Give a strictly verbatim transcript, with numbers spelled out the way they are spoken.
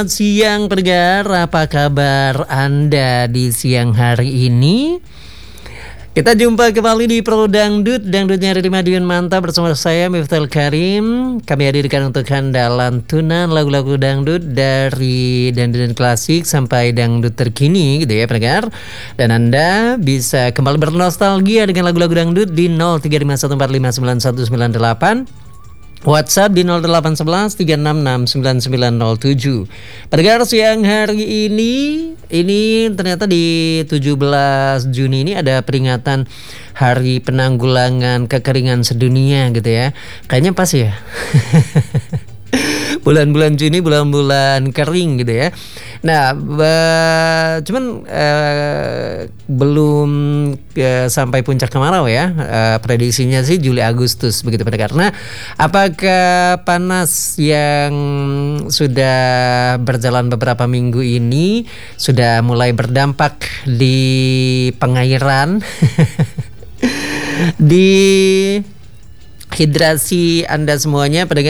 Siang pendengar, apa kabar Anda di siang hari ini? Kita jumpa kembali di Pro Dangdut, dangdutnya dari Madiun Mantap bersama saya Miftahul Karim. Kami hadirkan untuk Anda lantunan lagu-lagu dangdut dari dangdut klasik sampai dangdut terkini gitu ya pendengar. Dan Anda bisa kembali bernostalgia dengan lagu-lagu dangdut di nol tiga lima satu empat lima sembilan satu sembilan delapan. WhatsApp di nol delapan satu satu tiga enam enam sembilan sembilan nol tujuh. Pendengar, siang hari ini ini ternyata di tujuh belas Juni ini ada peringatan Hari Penanggulangan Kekeringan Sedunia gitu ya. Kayaknya pas ya. Bulan-bulan Juni bulan-bulan kering gitu ya. Nah, be- cuman eh, belum eh, sampai puncak kemarau ya. Eh, prediksinya sih Juli Agustus begitu pada karena apakah panas yang sudah berjalan beberapa minggu ini sudah mulai berdampak di pengairan di hidrasi Anda semuanya pendengar.